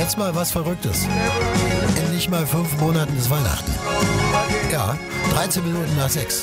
Jetzt mal was Verrücktes. In nicht mal 5 Monaten ist Weihnachten. Ja, 13 Minuten nach 6.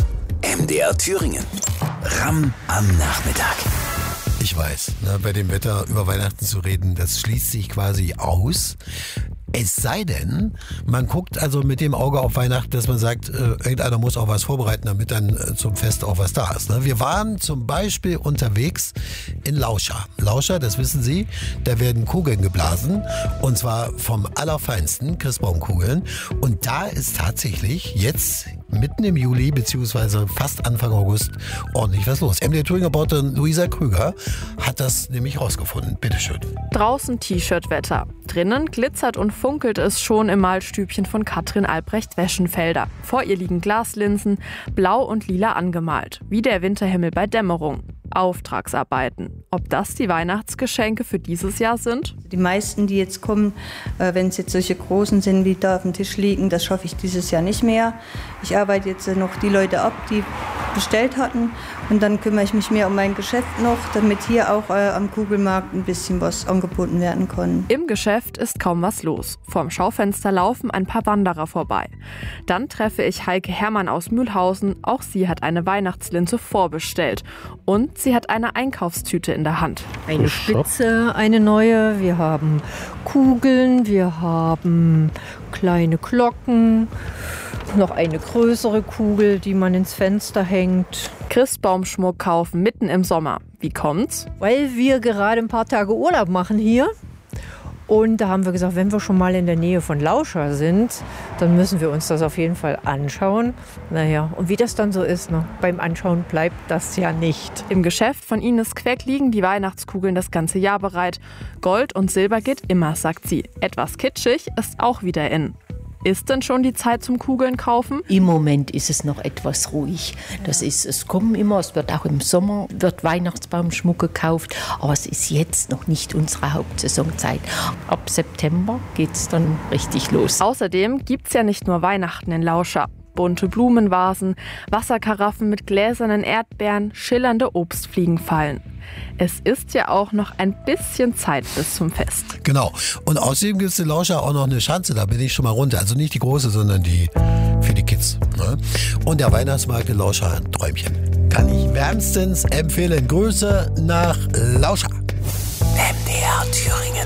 MDR Thüringen. Ramm am Nachmittag. Ich weiß, bei dem Wetter über Weihnachten zu reden, das schließt sich quasi aus. Es sei denn, man guckt also mit dem Auge auf Weihnachten, dass man sagt, irgendeiner muss auch was vorbereiten, damit dann zum Fest auch was da ist. Wir waren zum Beispiel unterwegs in Lauscha. Lauscha, das wissen Sie, da werden Kugeln geblasen und zwar vom allerfeinsten Christbaumkugeln. Und da ist tatsächlich jetzt mitten im Juli beziehungsweise fast Anfang August ordentlich was los. MDR Thüringen-Reporterin Luisa Krüger hat das nämlich rausgefunden. Bitteschön. Draußen T-Shirt-Wetter. Drinnen glitzert und funkelt es schon im Malstübchen von Katrin Albrecht-Weschenfelder. Vor ihr liegen Glaslinsen, blau und lila angemalt, wie der Winterhimmel bei Dämmerung. Auftragsarbeiten. Ob das die Weihnachtsgeschenke für dieses Jahr sind? Die meisten, die jetzt kommen, wenn es jetzt solche großen sind, wie da auf dem Tisch liegen, das schaffe ich dieses Jahr nicht mehr. Ich arbeite jetzt noch die Leute ab, die bestellt hatten, und dann kümmere ich mich mehr um mein Geschäft noch, damit hier auch am Kugelmarkt ein bisschen was angeboten werden kann. Im Geschäft ist kaum was los. Vorm Schaufenster laufen ein paar Wanderer vorbei. Dann treffe ich Heike Herrmann aus Mühlhausen. Auch sie hat eine Weihnachtslinse vorbestellt. Und sie hat eine Einkaufstüte in der Hand. Eine Spitze, eine neue. Wir haben Kugeln, wir haben kleine Glocken, noch eine größere Kugel, die man ins Fenster hängt. Christbaumschmuck kaufen mitten im Sommer. Wie kommt's? Weil wir gerade ein paar Tage Urlaub machen hier. Und da haben wir gesagt, wenn wir schon mal in der Nähe von Lauscha sind, dann müssen wir uns das auf jeden Fall anschauen. Naja, und wie das dann so ist, beim Anschauen bleibt das ja nicht. Im Geschäft von Ines Queck liegen die Weihnachtskugeln das ganze Jahr bereit. Gold und Silber geht immer, sagt sie. Etwas kitschig ist auch wieder in. Ist denn schon die Zeit zum Kugeln kaufen? Im Moment ist es noch etwas ruhig. Es kommen immer, es wird auch im Sommer Weihnachtsbaumschmuck gekauft, aber es ist jetzt noch nicht unsere Hauptsaisonzeit. Ab September geht es dann richtig los. Außerdem gibt's ja nicht nur Weihnachten in Lauscha. Bunte Blumenvasen, Wasserkaraffen mit gläsernen Erdbeeren, schillernde Obstfliegenfallen. Es ist ja auch noch ein bisschen Zeit bis zum Fest. Genau. Und außerdem gibt es in Lauscha auch noch eine Schanze, da bin ich schon mal runter. Also nicht die große, sondern die für die Kids. Und der Weihnachtsmarkt in Lauscha, ein Träumchen. Kann ich wärmstens empfehlen. Grüße nach Lauscha. MDR Thüringen.